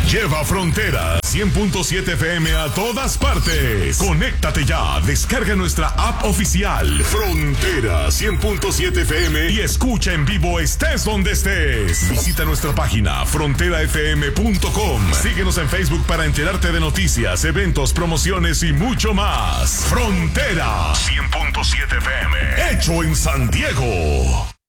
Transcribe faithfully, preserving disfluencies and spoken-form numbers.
Lleva Frontera cien punto siete F M a todas partes. Conéctate ya, descarga nuestra app oficial Frontera cien punto siete F M y escucha en vivo estés donde estés. Visita nuestra página frontera f m punto com. Síguenos en Facebook para enterarte de noticias, eventos, promociones y mucho más. Frontera cien punto siete F M, hecho en San Diego.